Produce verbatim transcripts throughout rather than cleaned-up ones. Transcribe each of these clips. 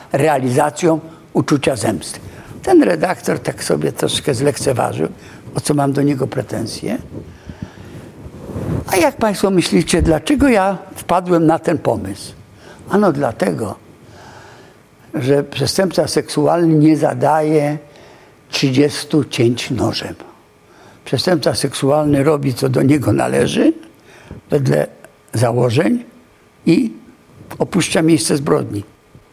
realizacją uczucia zemsty. Ten redaktor tak sobie troszkę zlekceważył, o co mam do niego pretensje. A jak państwo myślicie, dlaczego ja wpadłem na ten pomysł? Ano dlatego, że przestępca seksualny nie zadaje trzydziestu cięć nożem. Przestępca seksualny robi, co do niego należy, wedle założeń i opuszcza miejsce zbrodni.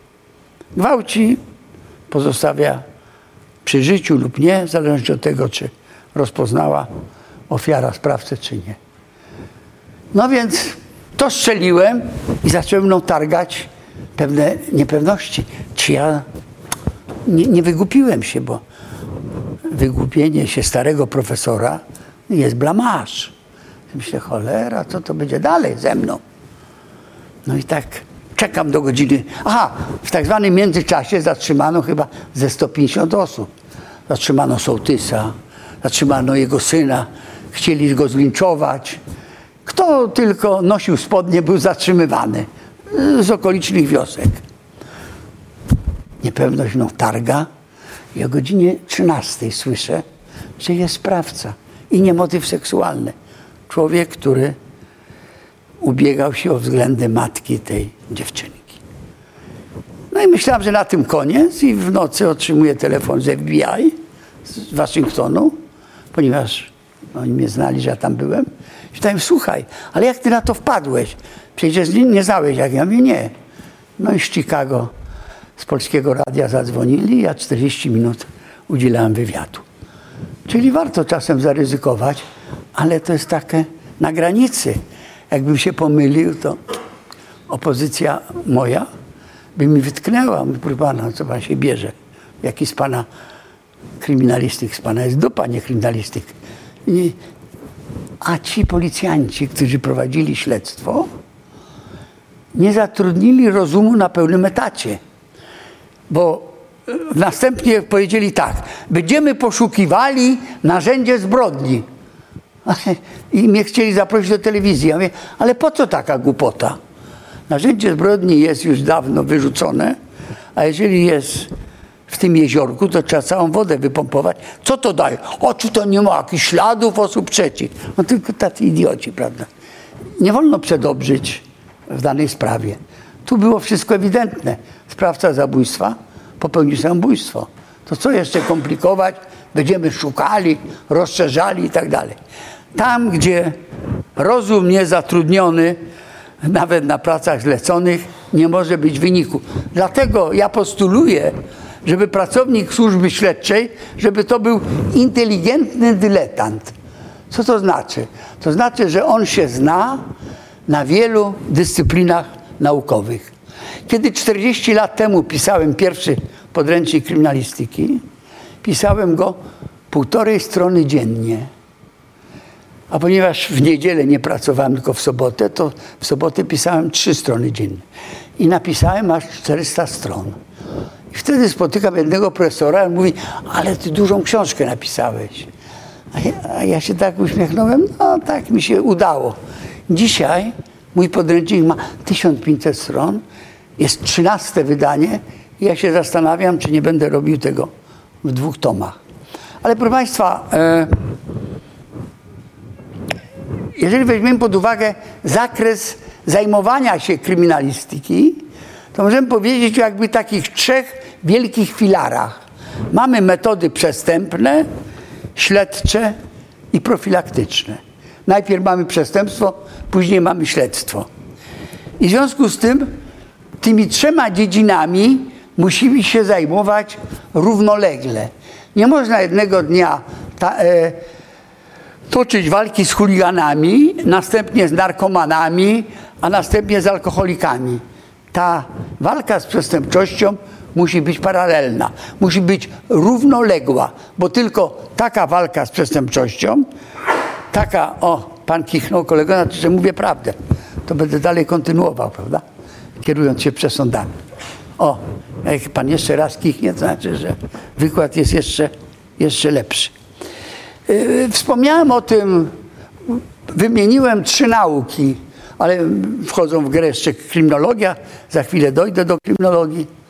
Gwałci, pozostawia przy życiu lub nie, w zależności od tego, czy rozpoznała ofiara sprawcę, czy nie. No więc to strzeliłem i zacząłem mną targać pewne niepewności. Czy ja nie, nie wygłupiłem się, bo wygłupienie się starego profesora jest blamaż. Myślę, cholera, co to będzie dalej ze mną? No i tak czekam do godziny. Aha, w tak zwanym międzyczasie zatrzymano chyba ze sto pięćdziesiąt osób. Zatrzymano sołtysa, zatrzymano jego syna, chcieli go zlinczować. Kto tylko nosił spodnie, był zatrzymywany z okolicznych wiosek. Niepewność mną targa i o godzinie trzynastej słyszę, że jest sprawca i nie motyw seksualny. Człowiek, który ubiegał się o względy matki tej dziewczynki. No i myślałem, że na tym koniec i w nocy otrzymuję telefon z F B I z Waszyngtonu, ponieważ oni mnie znali, że ja tam byłem. Pytałem, słuchaj, ale jak ty na to wpadłeś? Przecież nie, nie znałeś, jak ja mówię, nie. No i z Chicago, z Polskiego Radia zadzwonili, ja czterdzieści minut udzielałem wywiadu. Czyli warto czasem zaryzykować, ale to jest takie na granicy. Jakbym się pomylił, to opozycja moja by mi wytknęła. Proszę pana, co pan się bierze? Jaki z pana kryminalistyk, z pana jest dupa, nie kryminalistyk. I, a ci policjanci, którzy prowadzili śledztwo, nie zatrudnili rozumu na pełnym etacie. Bo następnie powiedzieli tak, będziemy poszukiwali narzędzie zbrodni. I mnie chcieli zaprosić do telewizji. Ja mówię, ale po co taka głupota? Narzędzie zbrodni jest już dawno wyrzucone, a jeżeli jest w tym jeziorku, to trzeba całą wodę wypompować. Co to daje? O, czy to nie ma jakichś śladów osób trzecich? No tylko tacy idioci, prawda? Nie wolno przedobrzyć w danej sprawie. Tu było wszystko ewidentne. Sprawca zabójstwa popełnił samobójstwo. To co jeszcze komplikować? Będziemy szukali, rozszerzali i tak dalej. Tam, gdzie rozum niezatrudniony, nawet na pracach zleconych, nie może być wyniku. Dlatego ja postuluję, żeby pracownik służby śledczej, żeby to był inteligentny dyletant. Co to znaczy? To znaczy, że on się zna na wielu dyscyplinach naukowych. Kiedy czterdzieści lat temu pisałem pierwszy podręcznik kryminalistyki, pisałem go półtorej strony dziennie. A ponieważ w niedzielę nie pracowałem, tylko w sobotę, to w sobotę pisałem trzy strony dziennie. I napisałem aż czterysta stron. I wtedy spotykam jednego profesora, on mówi, ale ty dużą książkę napisałeś. A ja, a ja się tak uśmiechnąłem, no tak mi się udało. Dzisiaj mój podręcznik ma tysiąc pięćset stron, jest trzynaste wydanie i ja się zastanawiam, czy nie będę robił tego w dwóch tomach. Ale proszę państwa, e, jeżeli weźmiemy pod uwagę zakres zajmowania się kryminalistyki, to możemy powiedzieć o jakby takich trzech wielkich filarach. Mamy metody przestępne, śledcze i profilaktyczne. Najpierw mamy przestępstwo, później mamy śledztwo. I w związku z tym tymi trzema dziedzinami musimy się zajmować równolegle. Nie można jednego dnia ta, e, toczyć walki z chuliganami, następnie z narkomanami, a następnie z alkoholikami. Ta walka z przestępczością musi być paralelna, musi być równoległa, bo tylko taka walka z przestępczością, taka, o, pan kichnął kolego, znaczy, że mówię prawdę, to będę dalej kontynuował, prawda, kierując się przesądami. O, jak pan jeszcze raz kichnie, to znaczy, że wykład jest jeszcze, jeszcze lepszy. Yy, wspomniałem o tym, wymieniłem trzy nauki, ale wchodzą w grę jeszcze kryminologia, za chwilę dojdę do kryminologii.